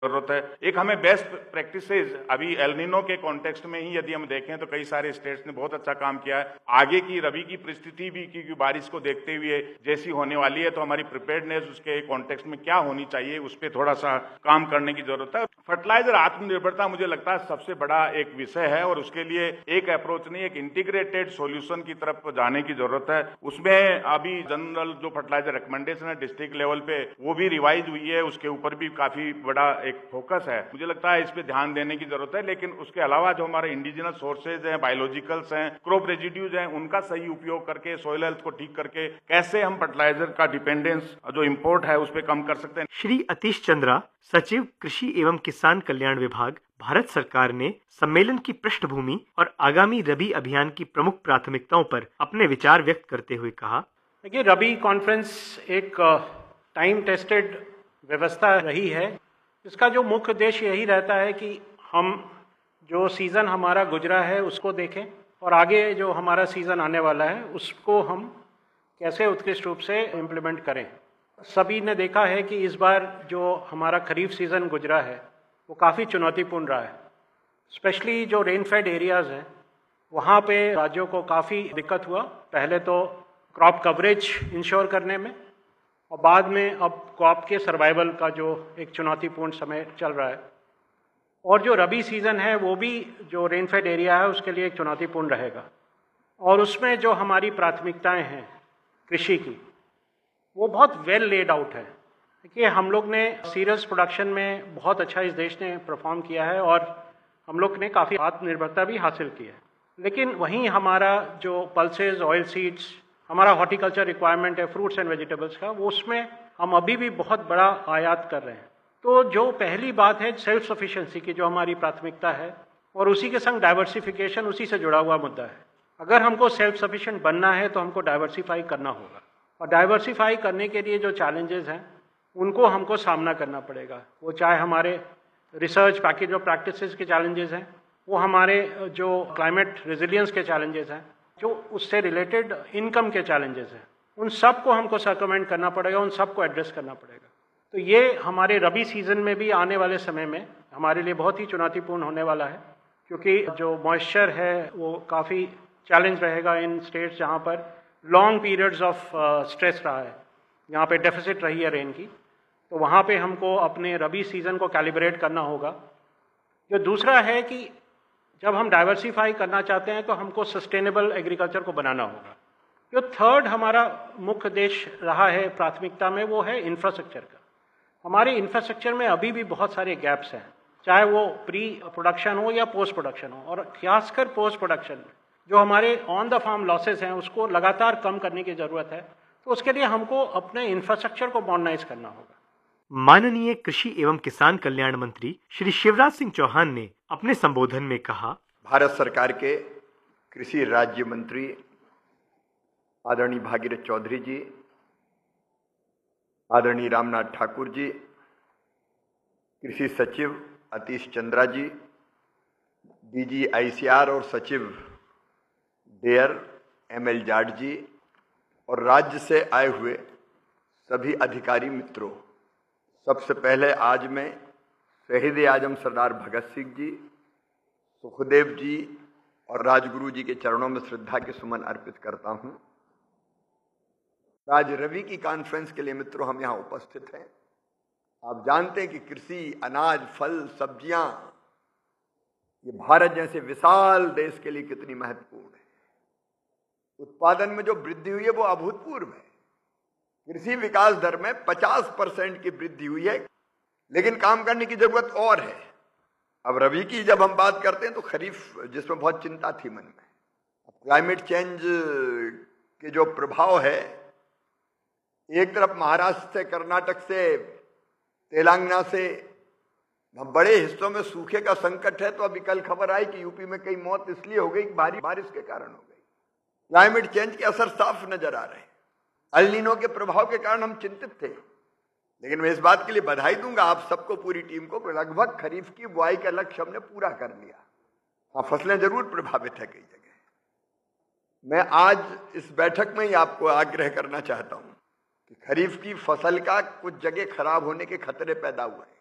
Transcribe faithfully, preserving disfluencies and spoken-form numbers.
जरूरत है। एक हमें बेस्ट प्रैक्टिसेस अभी एल नीनो के कॉन्टेक्स्ट में ही यदि हम देखें तो कई सारे स्टेट्स ने बहुत अच्छा काम किया है। आगे की रबी की परिस्थिति भी की बारिश को देखते हुए जैसी होने वाली है तो हमारी प्रिपेयर्डनेस उसके कॉन्टेक्स्ट में क्या होनी चाहिए उस पर थोड़ा सा काम करने की जरूरत है। फर्टिलाइजर आत्मनिर्भरता मुझे लगता है सबसे बड़ा एक विषय है और उसके लिए एक अप्रोच नहीं, एक इंटीग्रेटेड सॉल्यूशन की तरफ जाने की जरूरत है। उसमें अभी जनरल जो फर्टिलाइजर रिकमेंडेशन है डिस्ट्रिक्ट लेवल पे वो भी रिवाइज हुई है, उसके ऊपर भी काफी बड़ा एक फोकस है। मुझे लगता है इस पे ध्यान देने की जरूरत है। लेकिन उसके अलावा जो हमारे इंडिजिनस सोर्सेज हैं, बायोलॉजिकल्स हैं, क्रॉप रेजिड्यूज हैं, उनका सही उपयोग करके सॉइल हेल्थ को ठीक करके कैसे हम फर्टिलाइजर का डिपेंडेंस जो इम्पोर्ट है उस पर कम कर सकते हैं। श्री अतीश चंद्रा, सचिव कृषि एवं किसान कल्याण विभाग, भारत सरकार ने सम्मेलन की पृष्ठभूमि और आगामी रबी अभियान की प्रमुख प्राथमिकताओं पर अपने विचार व्यक्त करते हुए कहा। देखिए, रबी कॉन्फ्रेंस एक टाइम टेस्टेड व्यवस्था रही है। इसका जो मुख्य उद्देश्य यही रहता है कि हम जो सीज़न हमारा गुजरा है उसको देखें और आगे जो हमारा सीज़न आने वाला है उसको हम कैसे उत्कृष्ट रूप से इम्प्लीमेंट करें। सभी ने देखा है कि इस बार जो हमारा खरीफ सीज़न गुजरा है वो काफ़ी चुनौतीपूर्ण रहा है। स्पेशली जो रेनफेड एरियाज़ हैं वहाँ पे राज्यों को काफ़ी दिक्कत हुआ। पहले तो क्रॉप कवरेज इंश्योर करने में और बाद में अब क्रॉप के सर्वाइवल का जो एक चुनौतीपूर्ण समय चल रहा है। और जो रबी सीज़न है वो भी जो रेनफेड एरिया है उसके लिए एक चुनौतीपूर्ण रहेगा। और उसमें जो हमारी प्राथमिकताएं हैं कृषि की वो बहुत वेल लेड आउट है। देखिए, हम लोग ने सीरियल्स प्रोडक्शन में बहुत अच्छा इस देश ने परफॉर्म किया है और हम लोग ने काफ़ी आत्मनिर्भरता भी हासिल की है। लेकिन वहीं हमारा जो पल्सेस, ऑयल सीड्स, हमारा हॉर्टिकल्चर रिक्वायरमेंट है फ्रूट्स एंड वेजिटेबल्स का, वो उसमें हम अभी भी बहुत बड़ा आयात कर रहे हैं। तो जो पहली बात है सेल्फ सफिशिएंसी की जो हमारी प्राथमिकता है और उसी के संग डाइवर्सिफिकेशन उसी से जुड़ा हुआ मुद्दा है। अगर हमको सेल्फ सफिशिएंट बनना है तो हमको डाइवर्सिफाई करना होगा और डाइवर्सिफाई करने के लिए जो चैलेंजेस हैं उनको हमको सामना करना पड़ेगा। वो चाहे हमारे रिसर्च पैकेज ऑफ प्रैक्टिसेस के चैलेंजेस हैं, वो हमारे जो क्लाइमेट रेजिलियंस के चैलेंजेस हैं, जो उससे रिलेटेड इनकम के चैलेंजेस हैं, उन सब को हमको सर्कमेंट करना पड़ेगा, उन सब को एड्रेस करना पड़ेगा। तो ये हमारे रबी सीजन में भी आने वाले समय में हमारे लिए बहुत ही चुनौतीपूर्ण होने वाला है, क्योंकि जो मॉइस्चर है वो काफ़ी चैलेंज रहेगा इन स्टेट्स जहाँ पर लॉन्ग पीरियड्स ऑफ स्ट्रेस रहा है, यहाँ पे डेफिसिट रही है रेन की। तो वहाँ पे हमको अपने रबी सीज़न को कैलिब्रेट करना होगा। जो दूसरा है कि जब हम डाइवर्सिफाई करना चाहते हैं तो हमको सस्टेनेबल एग्रीकल्चर को बनाना होगा। जो थर्ड हमारा मुख्य देश रहा है प्राथमिकता में वो है इंफ्रास्ट्रक्चर का। हमारे इंफ्रास्ट्रक्चर में अभी भी बहुत सारे गैप्स हैं, चाहे वो प्री प्रोडक्शन हो या पोस्ट प्रोडक्शन हो, और खासकर पोस्ट प्रोडक्शन में जो हमारे ऑन द फार्म लॉसेस हैं उसको लगातार कम करने की ज़रूरत है। तो उसके लिए हमको अपने इंफ्रास्ट्रक्चर को मॉडर्नाइज करना होगा। माननीय कृषि एवं किसान कल्याण मंत्री श्री शिवराज सिंह चौहान ने अपने संबोधन में कहा, भारत सरकार के कृषि राज्य मंत्री आदरणीय भागीरथ चौधरी जी, आदरणीय रामनाथ ठाकुर जी, कृषि सचिव अतीश चंद्रा जी, डीजी आईसीआर और सचिव डेयर एम एल जाट जी और राज्य से आए हुए सभी अधिकारी मित्रों, सबसे पहले आज मैं शहीद आजम सरदार भगत सिंह जी, सुखदेव जी और राजगुरु जी के चरणों में श्रद्धा के सुमन अर्पित करता हूं। आज रवि की कॉन्फ्रेंस के लिए मित्रों हम यहाँ उपस्थित हैं। आप जानते हैं कि कृषि, अनाज, फल, सब्जियां ये भारत जैसे विशाल देश के लिए कितनी महत्वपूर्ण है। उत्पादन में जो वृद्धि हुई है वो अभूतपूर्व है। कृषि विकास दर में पचास परसेंट की वृद्धि हुई है, लेकिन काम करने की जरूरत और है। अब रबी की जब हम बात करते हैं तो खरीफ, जिसमें बहुत चिंता थी मन में, अब क्लाइमेट चेंज के जो प्रभाव है, एक तरफ महाराष्ट्र से, कर्नाटक से, तेलंगाना से बड़े हिस्सों में सूखे का संकट है। तो अभी कल खबर आई कि यूपी में कई मौत इसलिए हो गई, भारी बारिश के कारण हो गई। क्लाइमेट चेंज के असर साफ नजर आ रहे हैं। एल नीनो के प्रभाव के कारण हम चिंतित थे, लेकिन मैं इस बात के लिए बधाई दूंगा आप सबको, पूरी टीम को, लगभग खरीफ की बुआई का लक्ष्य हमने पूरा कर लिया। हाँ, फसलें जरूर प्रभावित है कई जगह। मैं आज इस बैठक में ही आपको आग्रह करना चाहता हूं कि खरीफ की फसल का कुछ जगह खराब होने के खतरे पैदा हुए हैं।